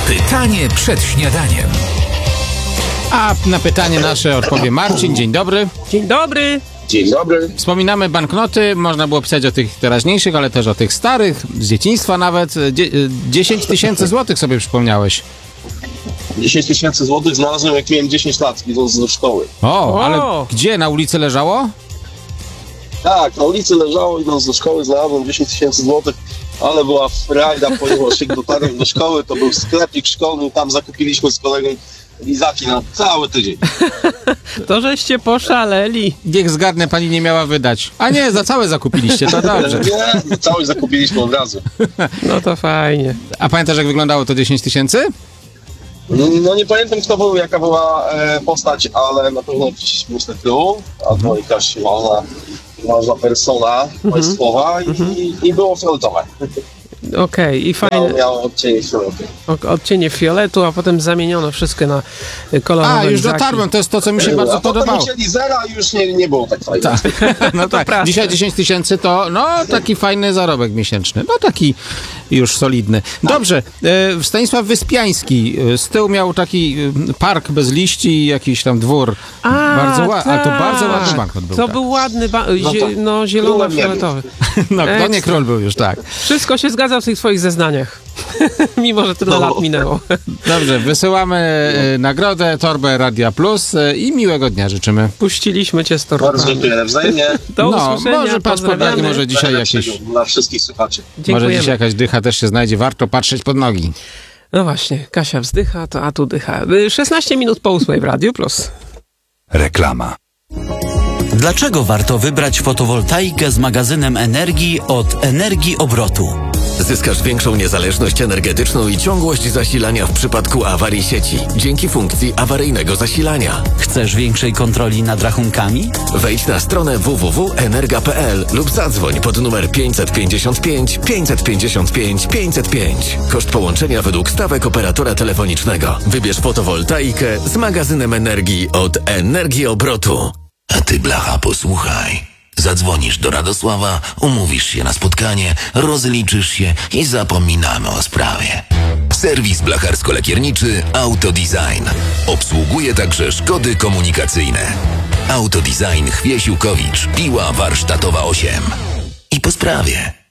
Pytanie przed śniadaniem. A na pytanie nasze odpowie Marcin. Dzień dobry. Dzień dobry. Dzień dobry. Wspominamy banknoty, można było pisać o tych teraźniejszych, ale też o tych starych, z dzieciństwa nawet. 10 tysięcy złotych sobie przypomniałeś. 10 tysięcy złotych znalazłem, jak miałem 10 lat, idąc do szkoły. O, ale gdzie? Na ulicy leżało? Tak, na ulicy leżało, idąc do szkoły, znalazłem 10 tysięcy złotych, ale była frajda, ponieważ jak dotarłem do szkoły, to był sklepik szkolny, tam zakupiliśmy z kolegą lizaki na cały tydzień. To żeście poszaleli. Niech zgadnę, pani nie miała wydać. A nie, za całe zakupiliście, to dobrze. Nie, cały zakupiliśmy od razu. No to fajnie. A pamiętasz, jak wyglądało to 10 tysięcy? No nie pamiętam, kto był, jaka była postać, ale na pewno jakiś śmieszny tył, albo jakaś ważna persona państwowa i było fioletowe. Okej, i fajne. Miało odcienie fioletu. Odcienie fioletu, a potem zamieniono wszystko na kolorowe. A, już lizaki. dotarłem, to jest to, co mi się bardzo podobało. Potem musieli zera i już nie było tak fajnie. Tak. No tak, prawda. dzisiaj 10 tysięcy to taki fajny zarobek miesięczny. No taki już solidny. Dobrze, Stanisław Wyspiański z tyłu miał taki park bez liści i jakiś tam dwór. Ale to bardzo ładny banknot był. To tak. był ładny, Królem zielono-fioletowy. No, to nie król był już, tak. Wszystko się zgadza w tych twoich zeznaniach. Mimo, że tyle lat minęło. Dobrze, wysyłamy nagrodę, torbę Radia Plus i miłego dnia życzymy. Puściliśmy cię z Bardzo torbami. dziękuję wzajemnie. Do usłyszenia, może patrz pod nogi, pozdrawiamy. może dzisiaj jakieś... Dla wszystkich słuchaczy. Może Dziękujemy. dzisiaj jakaś dycha też się znajdzie, warto patrzeć pod nogi. No właśnie, Kasia wzdycha, a tu dycha. 16 minut po 8 w Radiu Plus. Reklama. Dlaczego warto wybrać fotowoltaikę z magazynem energii od Energii Obrotu? Zyskasz większą niezależność energetyczną i ciągłość zasilania w przypadku awarii sieci dzięki funkcji awaryjnego zasilania. Chcesz większej kontroli nad rachunkami? Wejdź na stronę www.energa.pl lub zadzwoń pod numer 555 555 505. Koszt połączenia według stawek operatora telefonicznego. Wybierz fotowoltaikę z magazynem energii od Energii Obrotu. A ty, blacha, posłuchaj. Zadzwonisz do Radosława, umówisz się na spotkanie, rozliczysz się i zapominamy o sprawie. Serwis blacharsko-lakierniczy Autodesign. Obsługuje także szkody komunikacyjne. Autodesign Chwiesiłkowicz, Piła Warsztatowa 8. I po sprawie.